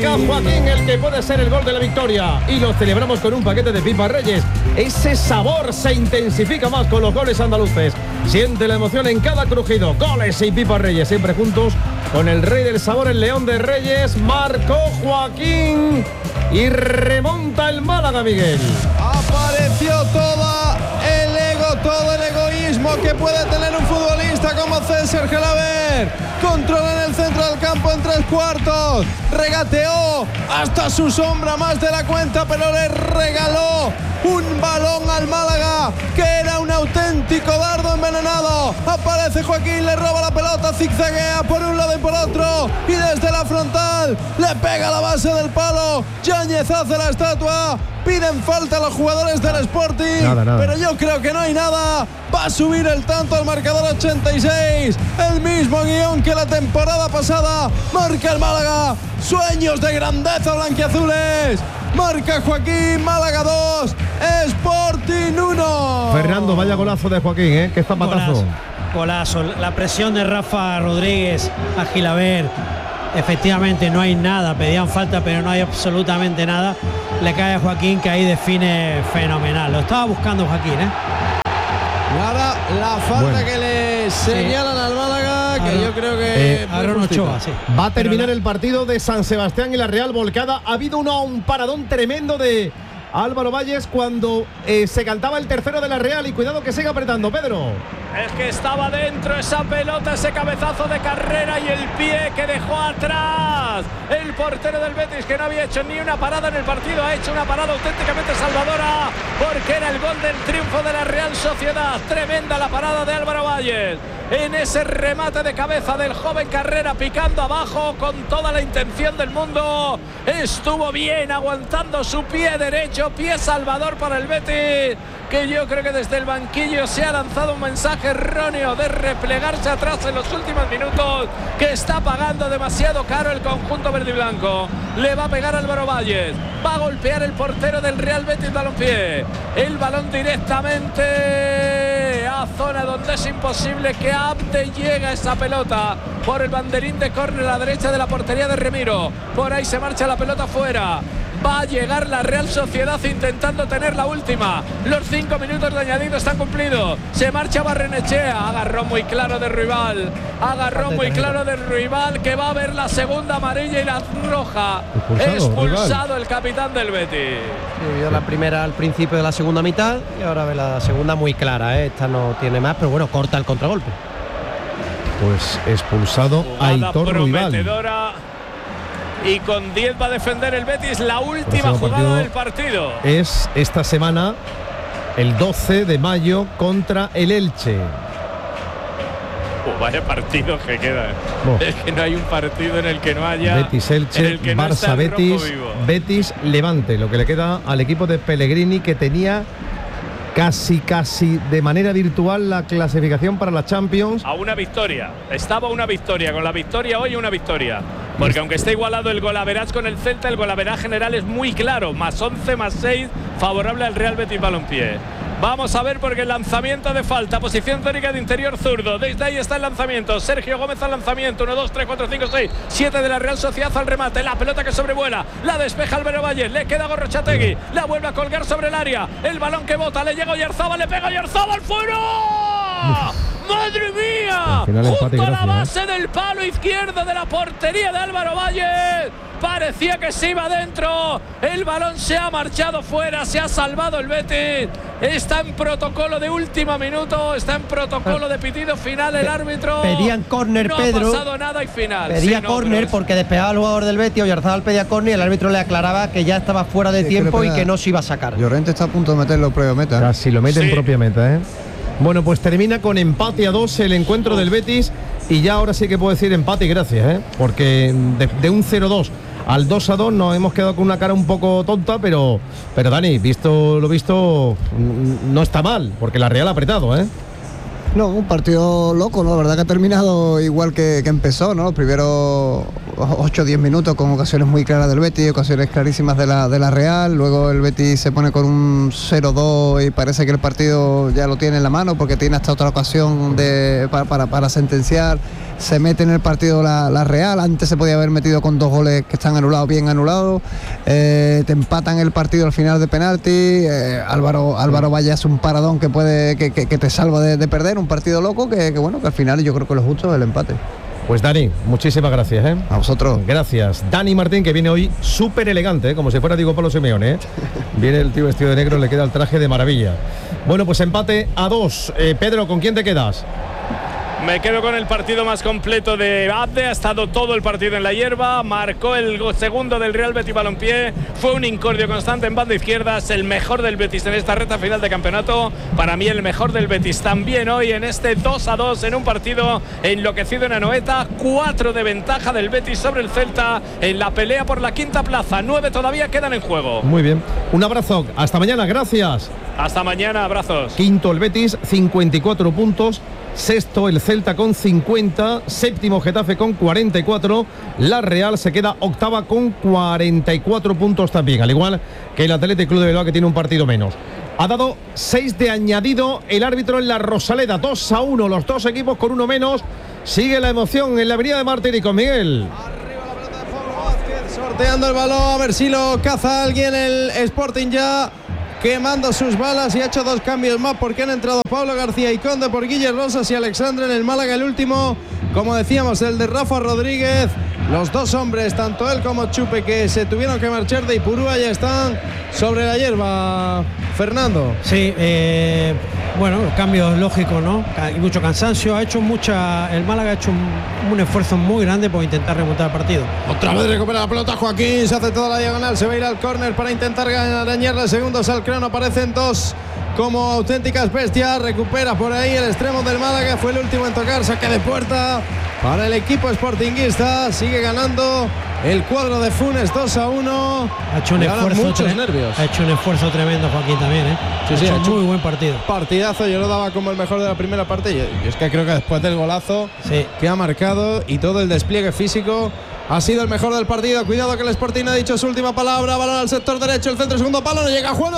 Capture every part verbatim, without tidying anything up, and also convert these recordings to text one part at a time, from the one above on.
Marca Joaquín, el que puede ser el gol de la victoria. Y lo celebramos con un paquete de Pipas Reyes. Ese sabor se intensifica más con los goles andaluces. Siente la emoción en cada crujido. Goles y Pipas Reyes, siempre juntos con el rey del sabor, el León de Reyes. Marcó Joaquín y remonta el Málaga, Miguel. Apareció toda el ego, todo el egoísmo que puede tener un futbolista como César Gelaber. Controla en el centro del campo en tres cuartos. Regateó hasta su sombra más de la cuenta, pero le regaló un balón al Málaga que era un auténtico dardo envenenado. Aparece Joaquín, le roba la pelota, zigzaguea por un lado y por otro, y desde la frontal le pega la base del palo. Yáñez hace la estatua. Piden falta a los jugadores del Sporting, nada, nada. pero yo creo que no hay nada. Va a subir el tanto al marcador ochenta y seis. El mismo guión que la temporada pasada. Marca el Málaga. Sueños de grandeza blanquiazules. Marca Joaquín, Málaga dos, Sporting uno. Fernando, vaya golazo de Joaquín, ¿eh? Qué zapatazo. Golazo, golazo. La presión de Rafa Rodríguez a Gilabert. Efectivamente no hay nada, pedían falta pero no hay absolutamente nada. Le cae a Joaquín, que ahí define fenomenal. Lo estaba buscando Joaquín, ¿eh? Y ahora la falta bueno. que le señalan sí. al Málaga, que Aaron, yo creo que... Eh, Aaron Ochoa, sí. Va a terminar la... el partido de San Sebastián y la Real volcada. Ha habido una, un paradón tremendo de Álvaro Valles cuando eh, se cantaba el tercero de la Real. Y cuidado que sigue apretando, Pedro. Es que estaba dentro esa pelota, ese cabezazo de Carrera y el pie que dejó atrás el portero del Betis, que no había hecho ni una parada en el partido. Ha hecho una parada auténticamente salvadora, porque era el gol del triunfo de la Real Sociedad. Tremenda la parada de Álvaro Valles en ese remate de cabeza del joven Carrera, picando abajo con toda la intención del mundo. Estuvo bien aguantando su pie derecho, pie salvador para el Betis, que yo creo que desde el banquillo se ha lanzado un mensaje erróneo de replegarse atrás en los últimos minutos, que está pagando demasiado caro el conjunto verde y blanco. Le va a pegar Álvaro Valles, va a golpear el portero del Real Betis Balompié. El balón directamente a zona donde es imposible que Abde llegue a esa pelota. Por el banderín de córner a la derecha de la portería de Remiro. Por ahí se marcha la pelota fuera. Va a llegar la Real Sociedad intentando tener la última. Los cinco minutos de añadido están cumplidos. Se marcha Barrenechea. Agarró muy claro de Ruibal. Agarró muy claro de Ruibal, que va a ver la segunda amarilla y la roja. Expulsado, Expulsado el capitán del Betis. Sí, vio la primera al principio de la segunda mitad y ahora ve la segunda muy clara, ¿eh? Esta no tiene más, pero bueno, corta el contragolpe. Pues expulsado Aitor Ruibal. Y con diez va a defender el Betis la última jugada del partido. Es esta semana, el doce de mayo, contra el Elche. Oh, vaya partido que queda. Oh. Es que no hay un partido en el que no haya... Betis Elche, no Barça Betis, Betis Levante. Lo que le queda al equipo de Pellegrini, que tenía casi, casi de manera virtual la clasificación para la Champions. A una victoria. Estaba una victoria. Con la victoria hoy, una victoria. Porque aunque esté igualado el golaverage con el Celta, el golaverage general es muy claro. Más once, más seis, favorable al Real Betis Balompié. Vamos a ver, porque el lanzamiento de falta, posición teórica de interior zurdo. Desde ahí está el lanzamiento. Sergio Gómez al lanzamiento. uno, dos, tres, cuatro, cinco, seis, siete de la Real Sociedad al remate. La pelota que sobrevuela. La despeja Álvaro Valles. Le queda Gorrochategui. La vuelve a colgar sobre el área. El balón que bota. Le llega Oyarzábal. Le pega Oyarzábal. ¡Fuera! ¡Madre mía! Junto a la base ¿eh? del palo izquierdo de la portería de Álvaro Valles. Parecía que se iba adentro. El balón se ha marchado fuera. Se ha salvado el Betis. Está en protocolo de último minuto. Está en protocolo de pitido final el árbitro. Pedían córner, no Pedro. No ha pasado nada y final. Pedía sí, córner no, porque despegaba el jugador del Betis. Oyarzábal pedía córner y el árbitro le aclaraba que ya estaba fuera de sí, tiempo que y que no se iba a sacar. Llorente está a punto de meterlo en propia meta. Casi lo mete sí. en propia meta, ¿eh? Bueno, pues termina con empate a dos el encuentro del Betis. Y ya ahora sí que puedo decir empate y gracias, ¿eh? Porque de, de un cero dos al dos a dos nos hemos quedado con una cara un poco tonta, pero, pero Dani, visto lo visto, no está mal, porque la Real ha apretado, ¿eh? No, un partido loco, ¿no? La verdad que ha terminado igual que, que empezó, ¿no? Los primeros ocho o diez minutos con ocasiones muy claras del Betis, ocasiones clarísimas de la, de la Real. Luego el Betis se pone con un cero dos y parece que el partido ya lo tiene en la mano porque tiene hasta otra ocasión de, para, para, para sentenciar. Se mete en el partido la, la Real. Antes se podía haber metido con dos goles que están anulados, bien anulados. Eh, te empatan el partido al final de penalti. Eh, Álvaro, Álvaro Valle hace un paradón que puede que, que, que te salva de, de perder. Un partido loco que, que bueno, que al final yo creo que lo justo es el empate. Pues Dani, muchísimas gracias, ¿eh? A vosotros. Gracias. Dani Martín, que viene hoy súper elegante, ¿eh? Como si fuera Diego Pablo Simeone, ¿eh? Viene el tío vestido de negro, le queda el traje de maravilla. Bueno, pues empate a dos. Eh, Pedro, ¿con quién te quedas? Me quedo con el partido más completo de Abde. Ha estado todo el partido en la hierba. Marcó el segundo del Real Betis Balompié. Fue un incordio constante en banda izquierda. Es el mejor del Betis en esta recta final de campeonato. Para mí el mejor del Betis también hoy en este dos a dos en un partido enloquecido en Anoeta. cuatro de ventaja del Betis sobre el Celta en la pelea por la quinta plaza. nueve todavía quedan en juego. Muy bien. Un abrazo. Hasta mañana. Gracias. Hasta mañana. Abrazos. Quinto el Betis, cincuenta y cuatro puntos. Sexto el Celta con cincuenta, séptimo Getafe con cuarenta y cuatro, la Real se queda octava con cuarenta y cuatro puntos también, al igual que el Athletic Club de Bilbao, que tiene un partido menos. Ha dado seis de añadido el árbitro en la Rosaleda, dos a uno, los dos equipos con uno menos. Sigue la emoción en la avenida de Martín y con Miguel. Arriba la pelota de Pablo Vázquez, sorteando el balón, a ver si lo caza alguien el Sporting ya. Quemando sus balas y ha hecho dos cambios más porque han entrado Pablo García y Conde por Guille Rosas y Alexandre en el Málaga. El último, como decíamos, el de Rafa Rodríguez. Los dos hombres, tanto él como Chupe, que se tuvieron que marchar de Ipurúa, ya están sobre la hierba. Fernando. Sí, eh, bueno, los cambios lógicos, ¿no? Y mucho cansancio. Ha hecho mucha. El Málaga ha hecho un, un esfuerzo muy grande por intentar remontar el partido. Otra vez recupera la pelota Joaquín, se hace toda la diagonal, se va a ir al córner para intentar arañarle segundos al crono. Aparecen dos como auténticas bestias. Recupera por ahí el extremo del Málaga, fue el último en tocar. Saque de puerta para el equipo sportinguista. Sigue ganando el cuadro de Funes dos a uno. Ha hecho un esfuerzo, muchos tre- nervios. Ha hecho un esfuerzo tremendo Joaquín también, ¿eh? Sí, ha sí, hecho ha hecho muy buen partido. Partidazo, yo lo daba como el mejor de la primera parte y es que creo que después del golazo sí. que ha marcado y todo el despliegue físico ha sido el mejor del partido. Cuidado que el Sporting ha dicho su última palabra. Balón al sector derecho, el centro, segundo palo, no llega Juan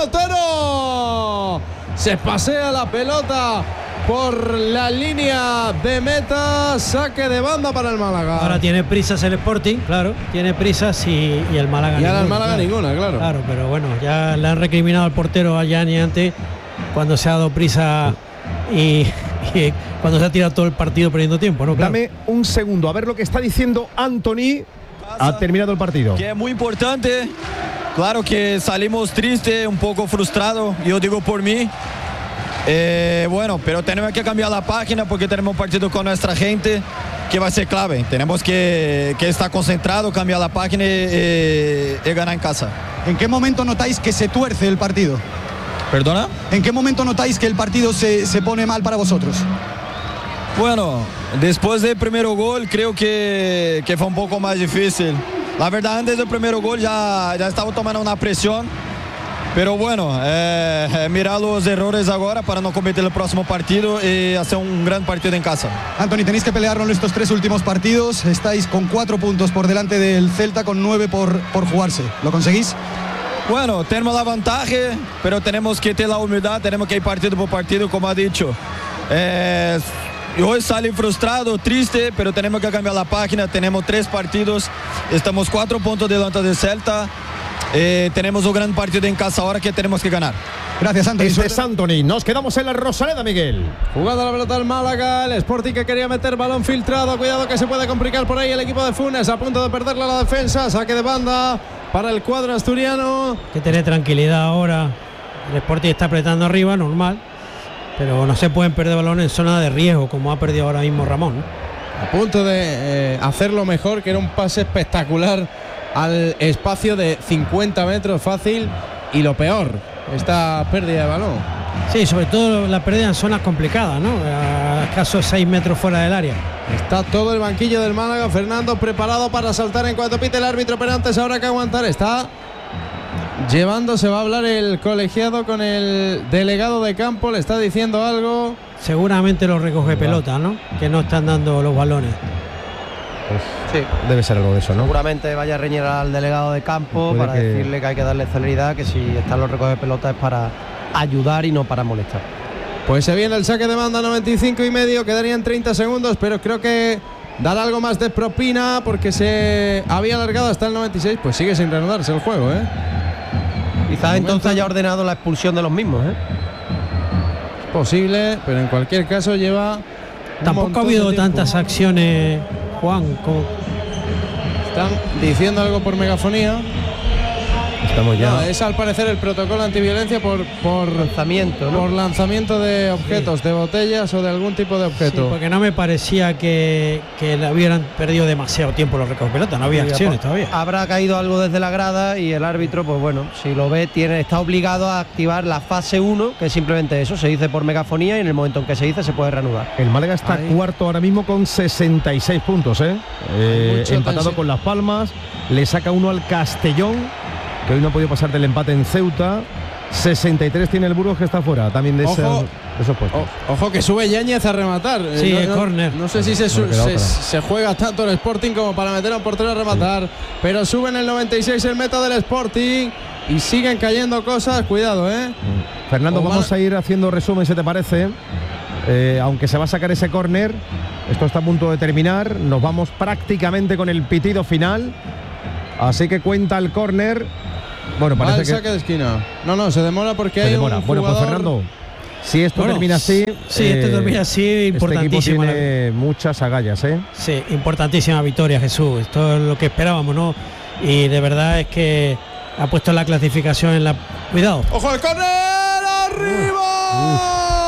Otero. Se pasea la pelota por la línea de meta. Saque de banda para el Málaga. Ahora tiene prisas el Sporting, claro, tiene prisas y, y el Málaga y ahora ninguna, el Málaga claro. ninguna, claro. Claro, pero bueno, ya le han recriminado al portero a Gianni antes cuando se ha dado prisa y, y cuando se ha tirado todo el partido perdiendo tiempo, ¿no? Claro. Dame un segundo a ver lo que está diciendo Anthony. Ha terminado el partido. Que es muy importante. Claro que salimos tristes, un poco frustrados, yo digo por mí. Eh, bueno, pero tenemos que cambiar la página porque tenemos un partido con nuestra gente que va a ser clave. Tenemos que, que estar concentrados, cambiar la página y, y ganar en casa. ¿En qué momento notáis que se tuerce el partido? ¿Perdona? ¿En qué momento notáis que el partido se, se pone mal para vosotros? Bueno, después del primer gol creo que, que fue un poco más difícil. La verdad, antes del primer gol ya, ya estaba tomando una presión. Pero bueno, eh, mirar los errores ahora para no cometer el próximo partido y hacer un gran partido en casa. Anthony, tenéis que pelearlo en estos tres últimos partidos. Estáis con cuatro puntos por delante del Celta, con nueve por, por jugarse. ¿Lo conseguís? Bueno, tenemos la ventaja, pero tenemos que tener la humildad, tenemos que ir partido por partido, como ha dicho. Eh, hoy salí frustrado, triste, pero tenemos que cambiar la página. Tenemos tres partidos, estamos cuatro puntos delante del Celta. Eh, tenemos un gran partido en casa ahora que tenemos que ganar. Gracias, Anthony. Eso es Anthony. Nos quedamos en la Rosaleda, Miguel. Jugando la pelota al Málaga, el Sporting que quería meter balón filtrado. Cuidado que se puede complicar por ahí el equipo de Funes, a punto de perderle la defensa. Saque de banda para el cuadro asturiano. Hay que tener tranquilidad ahora. El Sporting está apretando arriba, normal, pero no se pueden perder balones en zona de riesgo como ha perdido ahora mismo Ramón, ¿no? A punto de eh, hacerlo mejor, que era un pase espectacular al espacio de cincuenta metros fácil. Y lo peor, esta pérdida de balón. Sí, sobre todo la pérdida en zonas complicadas, ¿no? A escasos seis metros fuera del área. Está todo el banquillo del Málaga, Fernando, preparado para saltar en cuanto pite el árbitro, pero antes habrá que aguantar. Está llevándose, va a hablar el colegiado con el delegado de campo, le está diciendo algo. Seguramente los recoge pelota, ¿no? Que no están dando los balones. Pues sí, debe ser algo de eso, ¿no? Seguramente vaya a reñir al delegado de campo Puede para que... decirle que hay que darle celeridad, que si están los recoge pelota es para ayudar y no para molestar. Pues se viene el saque de banda, noventa y cinco y medio, quedarían treinta segundos, pero creo que dar algo más de propina porque se había alargado hasta el noventa y seis, pues sigue sin reanudarse el juego, ¿eh? Quizás entonces haya ordenado la expulsión de los mismos, ¿eh? Es posible, pero en cualquier caso lleva... Tampoco ha habido tantas acciones, Juan, como... Están diciendo algo por megafonía. Estamos ya. No, es al parecer el protocolo antiviolencia por, por lanzamiento, ¿no? Por lanzamiento de objetos, sí. de botellas o de algún tipo de objeto. Sí, porque no me parecía que, que le hubieran perdido demasiado tiempo los recoge pelota, no había sí, acciones todavía. Habrá caído algo desde la grada y el árbitro, pues bueno, si lo ve, tiene, está obligado a activar la fase uno, que es simplemente eso, se dice por megafonía y en el momento en que se dice se puede reanudar. El Málaga está Ahí. cuarto ahora mismo con sesenta y seis puntos, ¿eh? eh empatado tensión. con Las Palmas, le saca uno al Castellón, que hoy no ha podido pasar del empate en Ceuta. sesenta y tres tiene el Burgos, que está fuera también de, ojo, esos, de esos puestos. Ojo que sube Yáñez a rematar. Sí, no, el no, córner. No sé si se, su, se, se juega tanto el Sporting como para meter a un portero a rematar. Sí. Pero sube en el noventa y seis el meta del Sporting y siguen cayendo cosas. Cuidado, ¿eh? Fernando, Omar. Vamos a ir haciendo resumen, si te parece. Eh, aunque se va a sacar ese córner, esto está a punto de terminar. Nos vamos prácticamente con el pitido final. Así que cuenta el córner. Bueno, parece Va el que saque de esquina. No, no, se demora porque se hay demora. un Bueno, jugador... pues Fernando, si esto bueno, termina así, sí, eh, esto termina así, importantísimo. Este equipo tiene muchas agallas, ¿eh? Sí, importantísima victoria, Jesús. Esto es lo que esperábamos, ¿no? Y de verdad es que ha puesto la clasificación en la. Cuidado. Ojo el córner, arriba.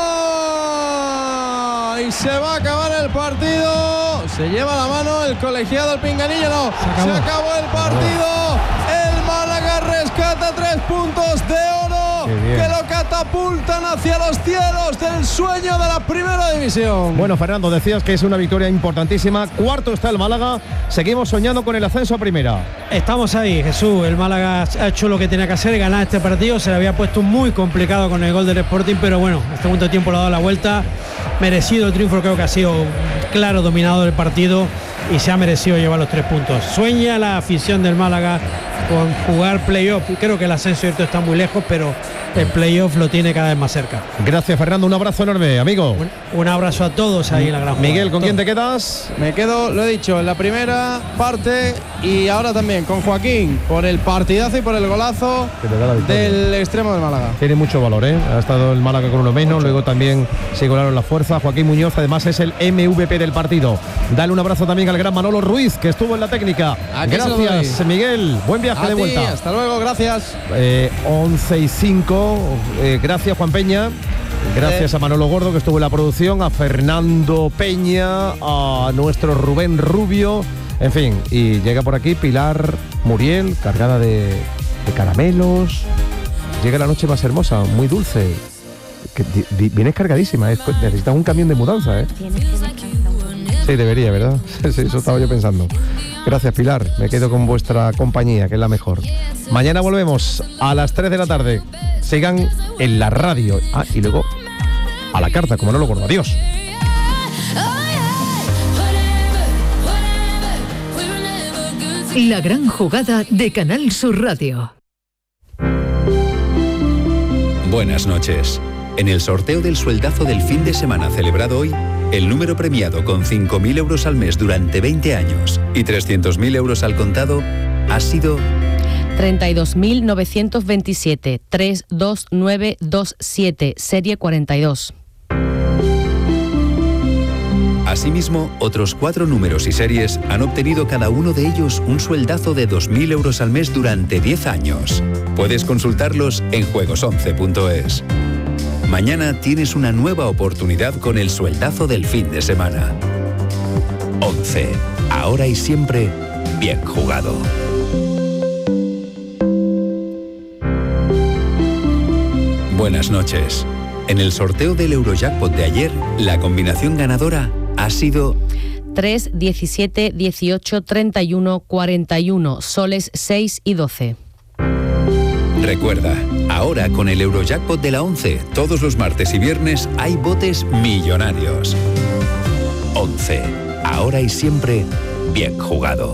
Uf. Y se va a acabar el partido. Se lleva la mano el colegiado, el pinganillo, no. Se acabó, se acabó el partido. El Málaga rescata tres puntos de oro que lo catapultan hacia los cielos del sueño de la primera división. Bueno, Fernando, decías que es una victoria importantísima. Cuarto está el Málaga. Seguimos soñando con el ascenso a primera. Estamos ahí, Jesús. El Málaga ha hecho lo que tenía que hacer, ganar este partido. Se le había puesto muy complicado con el gol del Sporting, pero bueno, este segundo tiempo le ha dado la vuelta. Merecido el triunfo, creo que ha sido claro dominador del partido y se ha merecido llevar los tres puntos. Sueña la afición del Málaga con jugar playoff. Creo que el ascenso está muy lejos, pero el playoff lo tiene cada vez más cerca. Gracias, Fernando, un abrazo enorme, amigo. Un, un abrazo a todos ahí en la gran jugada. Miguel, ¿con quién te quedas? Me quedo, lo he dicho, en la primera parte y ahora también con Joaquín por el partidazo y por el golazo del extremo del Málaga. Tiene mucho valor, ¿eh? Ha estado el Málaga con uno menos, mucho. Luego también se igualaron la fuerza. Joaquín Muñoz, además, es el M V P del partido. Dale un abrazo también al gran Manolo Ruiz, que estuvo en la técnica. Aquí gracias, Miguel. Buen viaje a de ti, vuelta. Hasta luego, gracias. Eh, once y cinco. Eh, gracias, Juan Peña. Gracias a Manolo Gordo, que estuvo en la producción, a Fernando Peña, a nuestro Rubén Rubio, en fin, y llega por aquí Pilar Muriel, cargada de, de caramelos. Llega la noche más hermosa, muy dulce. Que di, di, vienes cargadísima, es, necesitas un camión de mudanza, ¿eh? Sí, debería, ¿verdad? Sí, eso estaba yo pensando. Gracias, Pilar, me quedo con vuestra compañía, que es la mejor. Mañana volvemos a las tres de la tarde. Sigan en la radio. Ah, y luego a la carta, como no lo gordo. Adiós. La gran jugada de Canal Sur Radio. Buenas noches. En el sorteo del sueldazo del fin de semana celebrado hoy, el número premiado con cinco mil euros al mes durante veinte años y trescientos mil euros al contado ha sido treinta y dos mil novecientos veintisiete, tres dos nueve dos siete, serie cuarenta y dos. Asimismo, otros cuatro números y series han obtenido cada uno de ellos un sueldazo de dos mil euros al mes durante diez años. Puedes consultarlos en juegos once punto es. Mañana tienes una nueva oportunidad con el sueldazo del fin de semana. once. Ahora y siempre, bien jugado. Buenas noches. En el sorteo del Eurojackpot de ayer, la combinación ganadora ha sido tres, diecisiete, dieciocho, treinta y uno, cuarenta y uno, soles seis y doce. Recuerda, ahora con el Eurojackpot de la once, todos los martes y viernes hay botes millonarios. once. Ahora y siempre, bien jugado.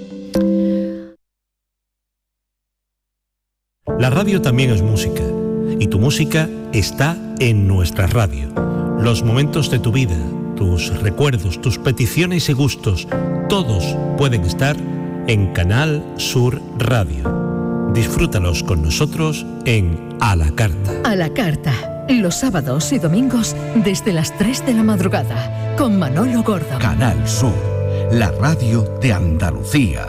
La radio también es música, y tu música está en nuestra radio. Los momentos de tu vida, tus recuerdos, tus peticiones y gustos, todos pueden estar en Canal Sur Radio. Disfrútalos con nosotros en A la Carta. A la Carta, los sábados y domingos desde las tres de la madrugada, con Manolo Gordo. Canal Sur, la radio de Andalucía.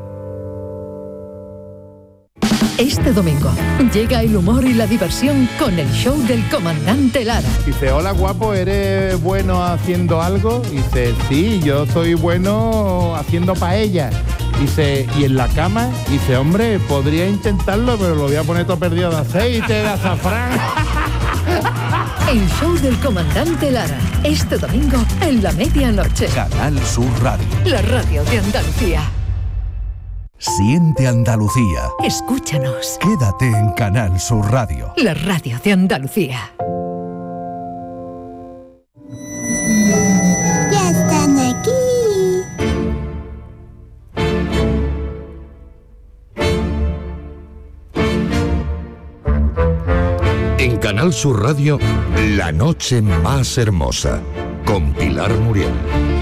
Este domingo llega el humor y la diversión con el show del comandante Lara. Dice, hola guapo, ¿eres bueno haciendo algo? Dice, sí, yo soy bueno haciendo paellas. Dice, ¿y en la cama? Dice, hombre, podría intentarlo, pero lo voy a poner todo perdido de aceite, de azafrán. El show del comandante Lara, este domingo en la medianoche. Canal Sur Radio. La radio de Andalucía. Siente Andalucía. Escúchanos. Quédate en Canal Sur Radio. La radio de Andalucía. Ya están aquí. En Canal Sur Radio, La noche más hermosa, con Pilar Muriel.